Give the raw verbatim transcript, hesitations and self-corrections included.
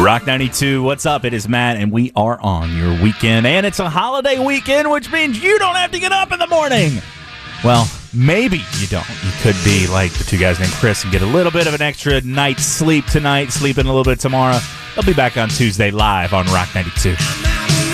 Rock ninety-two, what's up? It is Matt, and we are on your weekend. And it's a holiday weekend, which means you don't have to get up in the morning. Well, maybe you don't. You could be like the two guys named Chris and get a little bit of an extra night's sleep tonight, sleep in a little bit tomorrow. They'll be back on Tuesday live on Rock ninety-two.